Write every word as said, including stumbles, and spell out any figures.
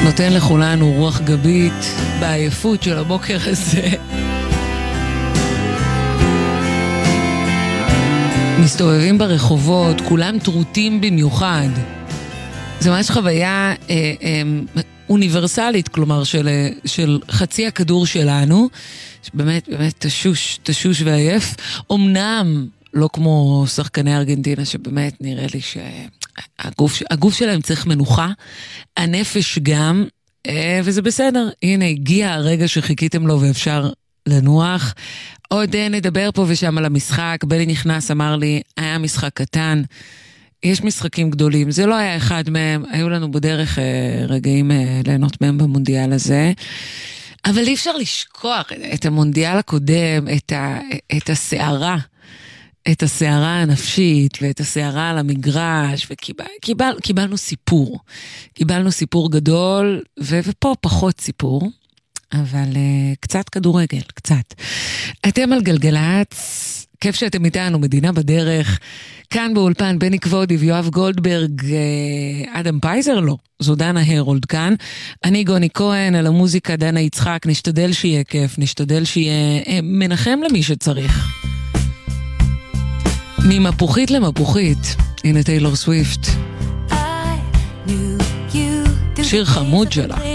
נותן לכולנו רוח גבית בעייפות של הבוקר הזה. מסתובבים ברחובות, כולם טרוטים במיוחד. זה ממש חוויה אה, אה, אוניברסלית, כלומר של, של חצי הכדור שלנו, שבאמת באמת תשוש, תשוש ועייף. אמנם לא כמו שחקני ארגנטינה, שבאמת נראה לי שהגוף הגוף שלהם צריך מנוחה, הנפש גם, אה, וזה בסדר. הנה, הגיע הרגע שחיכיתם לו ואפשר לנוח. עוד נדבר פה ושם על המשחק. בלי נכנס, אמר לי, היה משחק קטן, יש משחקים גדולים, זה לא היה אחד מהם, היו לנו בדרך אה, רגעים אה, ליהנות מהם במונדיאל הזה, אבל אי אפשר לשכוח את המונדיאל הקודם, את, ה, את הסערה, את הסערה הנפשית ואת הסערה על המגרש, וקיבלנו קיבל, קיבלנו סיפור, קיבלנו סיפור גדול, ו, ופה פחות סיפור, אבל uh, קצת כדורגל, קצת. אתם על גלגלץ, כיף שאתם איתנו, מדינה בדרך, כאן באולפן בני כבודי ויואב גולדברג, uh, אדם פייזר לא, זו דנה הרולד כאן, אני גוני כהן, על המוזיקה דנה יצחק, נשתדל שיהיה כיף, נשתדל שיהיה uh, מנחם למי שצריך. ממפוחית למפוחית, הנה טיילור סוויפט, שיר חמוד שלה.